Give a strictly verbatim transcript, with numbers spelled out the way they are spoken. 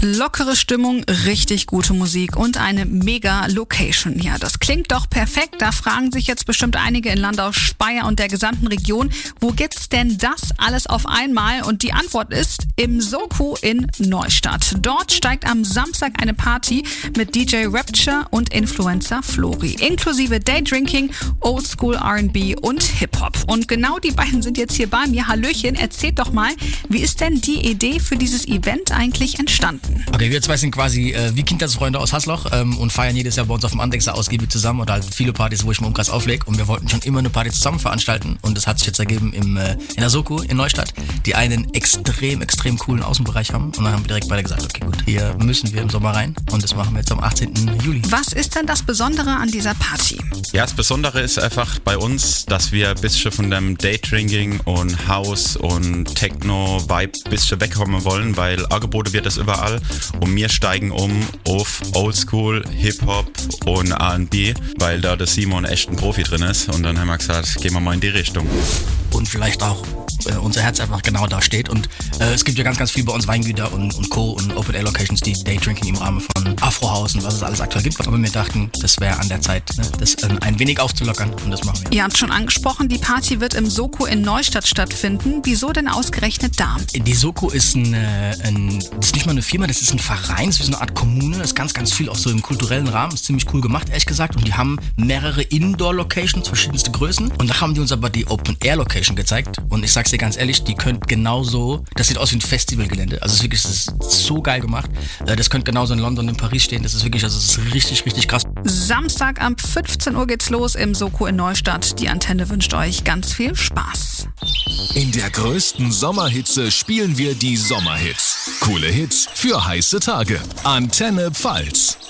Lockere Stimmung, richtig gute Musik und eine mega Location. Ja, das klingt doch perfekt. Da fragen sich jetzt bestimmt einige in Landau, Speyer und der gesamten Region, wo gibt's denn das alles auf einmal? Und die Antwort ist im Soko in Neustadt. Dort steigt am Samstag eine Party mit D J Rapture und Influencer Flori, inklusive Daydrinking, Oldschool R and B und Hip-Hop. Und genau die beiden sind jetzt hier bei mir. Hallöchen, erzählt doch mal, wie ist denn die Idee für dieses Event eigentlich entstanden? Okay, wir zwei sind quasi äh, wie Kindheitsfreunde aus Hasloch ähm, und feiern jedes Jahr bei uns auf dem Andexer ausgiebig zusammen oder halt viele Partys, wo ich im Umkreis auflege, und wir wollten schon immer eine Party zusammen veranstalten und das hat sich jetzt ergeben im, äh, in der Soko in Neustadt, die einen extrem, extrem coolen Außenbereich haben, und dann haben wir direkt beide gesagt, okay gut, hier müssen wir im Sommer rein und das machen wir jetzt am achtzehnten Juli. Was ist denn das Besondere an dieser Party? Ja, das Besondere ist einfach bei uns, dass wir ein bisschen von dem Daydrinking und House und Techno-Vibe ein bisschen wegkommen wollen, weil Angebote wird es überall und wir steigen um auf Oldschool, Hip-Hop und R and B, weil da der Simon echt ein Profi drin ist, und dann haben wir gesagt, gehen wir mal in die Richtung. Und vielleicht auch äh, unser Herz einfach genau da steht. Und äh, es gibt ja ganz, ganz viel bei uns Weingüter und, und Co. und Open-Air-Locations, die Daydrinking im Rahmen von Afro-House und was es alles aktuell gibt. Aber wir dachten, das wäre an der Zeit, ne, das äh, ein wenig aufzulockern, und das machen wir. Ihr habt schon angesprochen, die Party wird im Soko in Neustadt stattfinden. Wieso denn ausgerechnet da? Die Soko ist, ein, ein, das ist nicht mal eine Firma, das ist ein Verein, das ist wie so eine Art Kommune. Das ist ganz, ganz viel auch so im kulturellen Rahmen. Ist ziemlich cool gemacht, ehrlich gesagt. Und die haben mehrere Indoor-Locations, verschiedenste Größen. Und da haben die uns aber die Open-Air-Location gezeigt, und ich sag's dir ganz ehrlich, die könnt genauso, das sieht aus wie ein Festivalgelände, also es ist wirklich, das ist so geil gemacht, das könnte genauso in London, in Paris stehen, das ist wirklich, also es ist richtig, richtig krass. Samstag ab fünfzehn Uhr geht's los im Soko in Neustadt. Die Antenne wünscht euch ganz viel Spaß. In der größten Sommerhitze spielen wir die Sommerhits. Coole Hits für heiße Tage. Antenne Pfalz.